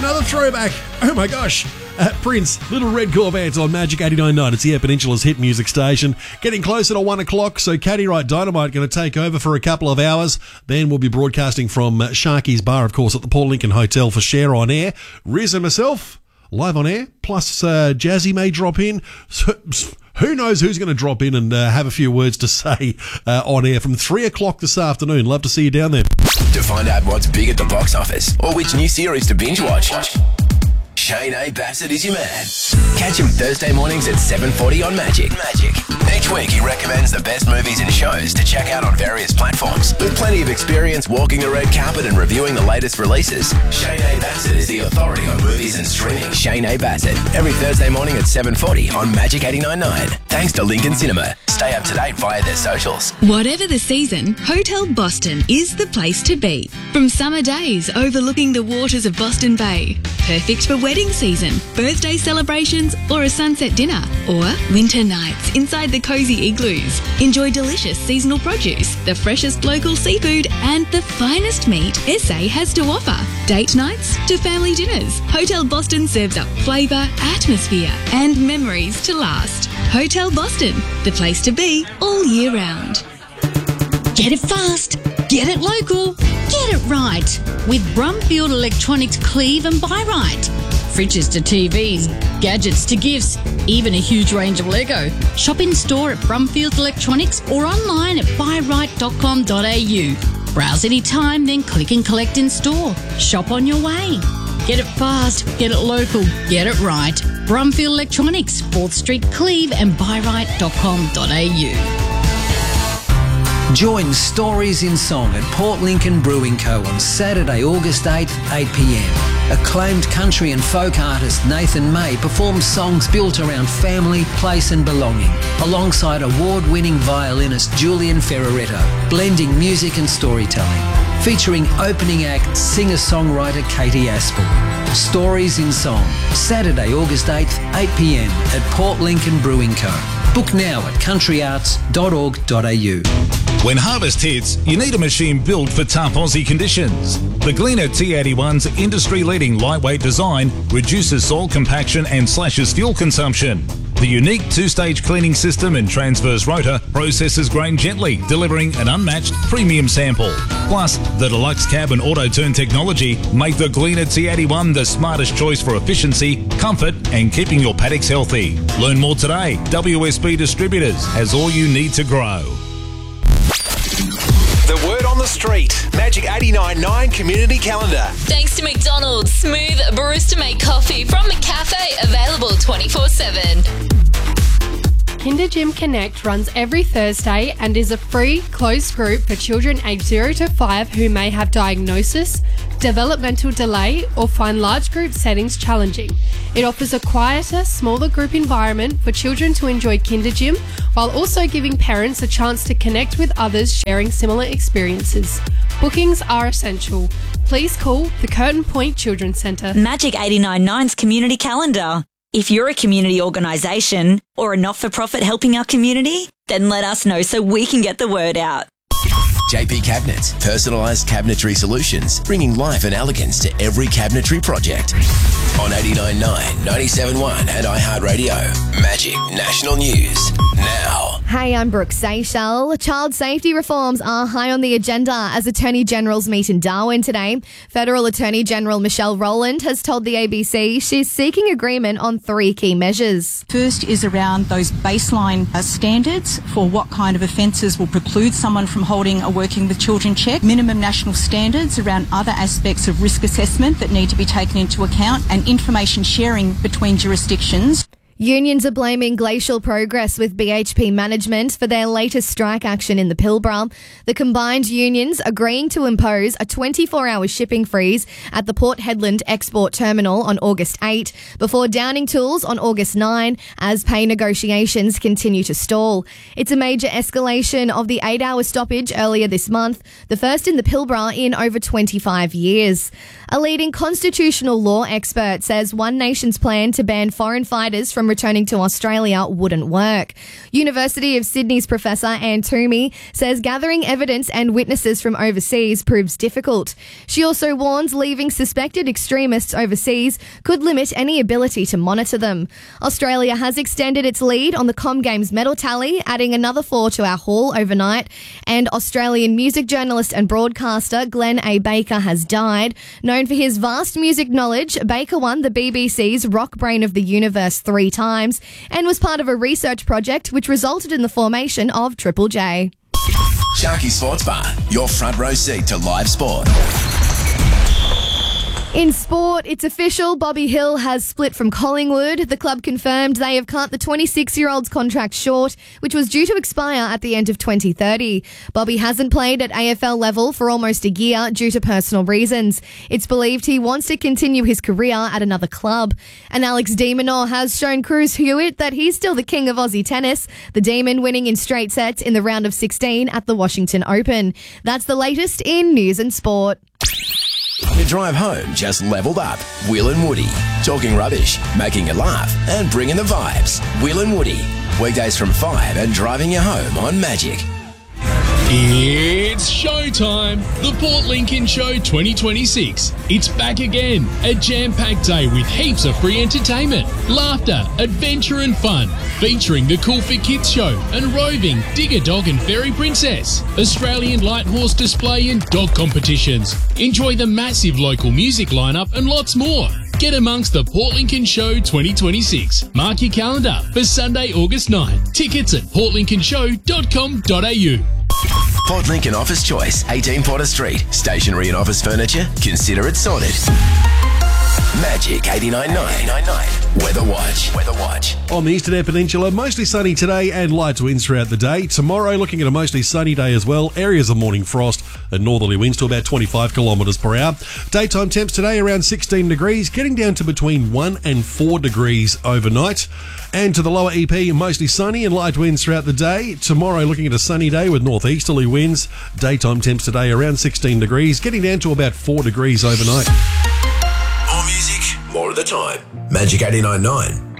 another throwback. Oh my gosh. Prince, Little Red Corvette on Magic 89.9. It's the Air Peninsula's hit music station. Getting closer to 1 o'clock, so Caddy Right Dynamite going to take over for a couple of hours. Then we'll be broadcasting from Sharky's Bar, of course, at the Paul Lincoln Hotel for Share on Air. Riz and myself, live on air, plus Jazzy may drop in. So, who knows who's going to drop in and have a few words to say on air from 3 o'clock this afternoon. Love to see you down there. To find out what's big at the box office or which new series to binge watch, Shane A. Bassett is your man. Catch him Thursday mornings at 7:40 on Magic. Each week he recommends the best movies and shows to check out on various platforms. With plenty of experience walking the red carpet and reviewing the latest releases, Shane A. Bassett is the authority on movies and streaming. Shane A. Bassett, every Thursday morning at 7:40 on Magic 89.9. Thanks to Lincoln Cinema. Stay up to date via their socials. Whatever the season, Hotel Boston is the place to be. From summer days overlooking the waters of Boston Bay, perfect for wedding season, birthday celebrations, or a sunset dinner, or winter nights inside the cozy igloos. Enjoy delicious seasonal produce, the freshest local seafood, and the finest meat SA has to offer. Date nights to family dinners, Hotel Boston serves up flavour, atmosphere, and memories to last. Hotel Boston, the place to be all year round. Get it fast, get it local, get it right with Brumfield Electronics Cleave and Buy Right. Fridges to TVs, gadgets to gifts, even a huge range of Lego. Shop in store at Brumfield Electronics or online at buyright.com.au. Browse anytime, then click and collect in store. Shop on your way. Get it fast, get it local, get it right. Brumfield Electronics, 4th Street, Cleve and buyright.com.au. Join Stories in Song at Port Lincoln Brewing Co. on Saturday, August 8th, 8 p.m. Acclaimed country and folk artist Nathan May performs songs built around family, place and belonging, alongside award-winning violinist Julian Ferraretto, blending music and storytelling. Featuring opening act singer-songwriter Katie Aspel. Stories in Song, Saturday, August 8th, 8 p.m. at Port Lincoln Brewing Co. Book now at countryarts.org.au. When harvest hits, you need a machine built for tough Aussie conditions. The Gleaner T81's industry-leading lightweight design reduces soil compaction and slashes fuel consumption. The unique two-stage cleaning system and transverse rotor processes grain gently, delivering an unmatched premium sample. Plus, the deluxe cab and auto-turn technology make the Gleaner T81 the smartest choice for efficiency, comfort and keeping your paddocks healthy. Learn more today. WSB Distributors has all you need to grow. The word on the street. Magic 89.9 Community Calendar. Thanks to McDonald's. Smooth barista-made coffee from McCafe. Available 24/7. Kinder Gym Connect runs every Thursday and is a free, closed group for children aged 0 to 5 who may have diagnosis, developmental delay, or find large group settings challenging. It offers a quieter, smaller group environment for children to enjoy Kinder Gym, while also giving parents a chance to connect with others sharing similar experiences. Bookings are essential. Please call the Curtin Point Children's Centre. Magic 89.9's Community Calendar. If you're a community organisation or a not-for-profit helping our community, then let us know so we can get the word out. JP Cabinets, personalised cabinetry solutions, bringing life and elegance to every cabinetry project. On 89.9, 97.1 and iHeartRadio. Magic National News. Now. Hey, I'm Brooke Seychelles. Child safety reforms are high on the agenda as Attorney Generals meet in Darwin today. Federal Attorney General Michelle Rowland has told the ABC she's seeking agreement on 3 key measures. First is around those baseline standards for what kind of offences will preclude someone from holding a working with children check, minimum national standards around other aspects of risk assessment that need to be taken into account, and information sharing between jurisdictions. Unions are blaming Glacial Progress with BHP management for their latest strike action in the Pilbara. The combined unions agreeing to impose a 24-hour shipping freeze at the Port Hedland Export Terminal on August 8, before downing tools on August 9, as pay negotiations continue to stall. It's a major escalation of the 8-hour stoppage earlier this month, the first in the Pilbara in over 25 years. A leading constitutional law expert says One Nation's plan to ban foreign fighters from from returning to Australia wouldn't work. University of Sydney's Professor Anne Toomey says gathering evidence and witnesses from overseas proves difficult. She also warns leaving suspected extremists overseas could limit any ability to monitor them. Australia has extended its lead on the Com Games medal tally, adding another 4 to our haul overnight. And Australian music journalist and broadcaster Glenn A. Baker has died. Known for his vast music knowledge, Baker won the BBC's Rock Brain of the Universe 3 times and was part of a research project which resulted in the formation of Triple J. Sharky Sports Bar, your front row seat to live sport. In sport, it's official. Bobby Hill has split from Collingwood. The club confirmed they have cut the 26-year-old's contract short, which was due to expire at the end of 2030. Bobby hasn't played at AFL level for almost a year due to personal reasons. It's believed he wants to continue his career at another club. And Alex de Minaur has shown Cruz Hewitt that he's still the king of Aussie tennis, the Demon winning in straight sets in the round of 16 at the Washington Open. That's the latest in news and sport. Your drive home just leveled up. Will and Woody. Talking rubbish, making you laugh, and bringing the vibes. Will and Woody. Weekdays from 5 and driving you home on Magic. It's showtime! The Port Lincoln Show 2026. It's back again. A jam-packed day with heaps of free entertainment, laughter, adventure and fun. Featuring the Cool for Kids show and roving Digger Dog and Fairy Princess, Australian light horse display and dog competitions. Enjoy the massive local music lineup and lots more. Get amongst the Port Lincoln Show 2026. Mark your calendar for Sunday, August 9. Tickets at portlincolnshow.com.au. Port Lincoln Office Choice, 18 Potter Street. Stationery and office furniture? Consider it sorted. Magic 89.9. Weather Watch. On the Eastern Air Peninsula, mostly sunny today and light winds throughout the day. Tomorrow, looking at a mostly sunny day as well. Areas of morning frost and northerly winds to about 25 kilometres per hour. Daytime temps today around 16 degrees, getting down to between 1 and 4 degrees overnight. And to the lower EP, mostly sunny and light winds throughout the day. Tomorrow, looking at a sunny day with northeasterly winds. Daytime temps today around 16 degrees, getting down to about 4 degrees overnight. More music, more of the time. Magic 89.9.